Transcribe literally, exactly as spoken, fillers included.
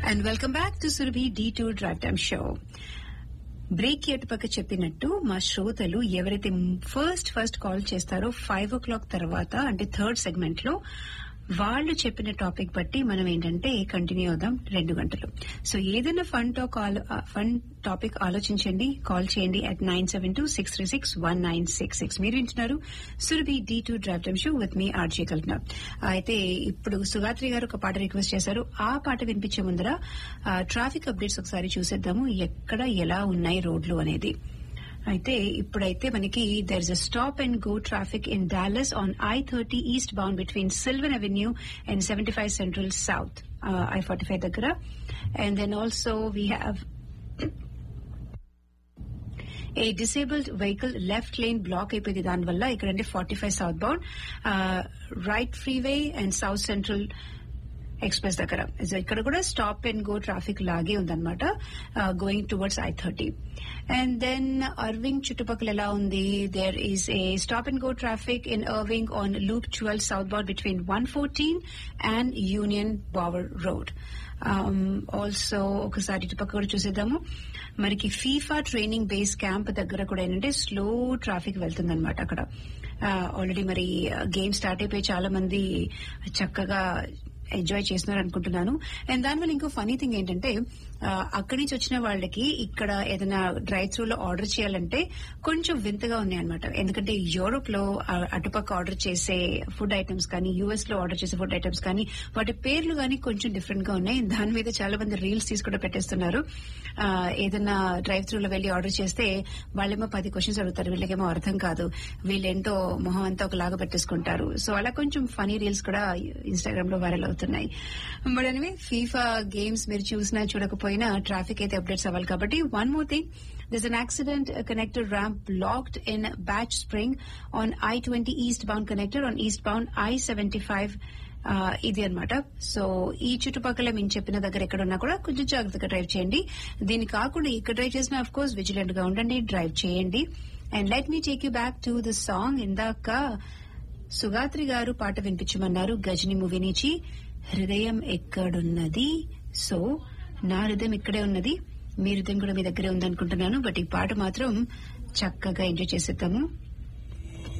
And welcome back to Surabhi D two drive time show. Break ఎటుపక్క చెప్పినట్టు మా శ్రోతలు ఎవరైతే ఫస్ట్ ఫస్ట్ కాల్ చేస్తారో ఫైవ్ ఓ క్లాక్ తర్వాత అంటే థర్డ్ సెగ్మెంట్ లో వాళ్ళు చెప్పిన టాపిక్ బట్టి మనం ఏంటంటే కంటిన్యూ అవుదాం రెండు గంటలు. సో ఏదైనా ఫన్ టాక్ ఫన్ టాపిక్ ఆలోచించండి, కాల్ చేయండి at nine seven two six three six one nine six six. మీరు వింటున్నారు Surabhi D two drive time show with me RJ కల్పన. అయితే ఇప్పుడు సుగాత్రి గారు ఒక పాట రిక్వెస్ట్ చేశారు. ఆ పాట వినిపించే ముందర ట్రాఫిక్ అప్డేట్స్ ఒకసారి చూసేద్దాము, ఎక్కడ ఎలా ఉన్నాయి రోడ్లు అనేది. అయితే ఇప్పుడైతే మనకి there is a stop and go traffic in Dallas on I thirty east bound between Sylvan avenue and seventy five central south I forty five దగ్గర. And then also we have a disabled vehicle left lane black అయిపోయింది, దానివల్ల ఇక్కడంటే forty five south bound right freeway and south central express దగ్గర. ఇక్కడ కూడా stop and go traffic లాగే ఉందన్నమాట going towards I thirty. And then Irving చుట్టుపక్కల ఎలా ఉంది, there is a stop and go traffic in Irving on loop twelve south bound between one fourteen and union Bauer road. Also ఒకసారి ఇటుపక్క కూడా చూసేద్దాము, మనకి ఫీఫా ట్రైనింగ్ బేస్ క్యాంప్ దగ్గర కూడా ఏంటంటే స్లో ట్రాఫిక్ వెళ్తుందన్నమాట. అక్కడ ఆల్రెడీ మరి గేమ్ స్టార్ట్ అయిపోయి చాలా మంది చక్కగా ఎంజాయ్ చేస్తున్నారు అనుకుంటున్నాను. అండ్ దానివల్ల ఇంకో ఫనీ థింగ్ ఏంటంటే అక్కడి నుంచి వచ్చిన వాళ్ళకి ఇక్కడ ఏదైనా డ్రైవ్ త్రూ లో ఆర్డర్ చేయాలంటే కొంచెం వింతగా ఉన్నాయన్నమాట. ఎందుకంటే యూరోప్ లో అటుపక్క ఆర్డర్ చేసే ఫుడ్ ఐటమ్స్ కానీ యూఎస్ లో ఆర్డర్ చేసే ఫుడ్ ఐటమ్స్ కానీ వాటి పేర్లు కానీ కొంచెం డిఫరెంట్ గా ఉన్నాయి. దాని మీద చాలా మంది రీల్స్ తీసి కూడా పెట్టేస్తున్నారు. ఏదైనా డ్రైవ్ త్రూ లో వెళ్లి ఆర్డర్ చేస్తే వాళ్ళేమో పది క్వశ్చన్స్ అడుగుతారు, వీళ్ళకేమో అర్థం కాదు, వీళ్ళేంటో మొహం అంతా ఒకలాగా పెట్టేసుకుంటారు. సో అలా కొంచెం ఫనీ రీల్స్ కూడా ఇన్స్టాగ్రామ్ లో వైరల్ అవుతున్నాయి. బట్ ఎనివే ఫీఫా గేమ్స్ మీరు చూసినా చూడకపోయినా ట్రాఫిక్ అయితే అప్డేట్స్ అవ్వాలి కాబట్టి one more thing, there's an accident a connector ramp blocked in Batch Spring on I twenty eastbound connector on eastbound I seventy-five. ఇది అనమాట. సో ఈ చుట్టుపక్కల మేము చెప్పిన దగ్గర ఎక్కడున్నా కూడా కొంచెం జాగ్రత్తగా డ్రైవ్ చేయండి. దీని కాకుండా ఇక్కడ డ్రైవ్ చేసినా అఫ్ కోర్స్ విజిలెంట్ గా ఉండండి, డ్రైవ్ చేయండి. And let me take you back to the song. ఇందాక సుగాత్రి గారు పాట వినిపించమన్నారు గజని మూవీ నుంచి, హృదయం ఎక్కడున్నది. సో నా హృదయం ఇక్కడే ఉన్నది, మీ హృదయం కూడా మీ దగ్గరే ఉందనుకుంటున్నాను. బట్ ఈ పాట మాత్రం చక్కగా ఎంజాయ్ చేసేద్దాము.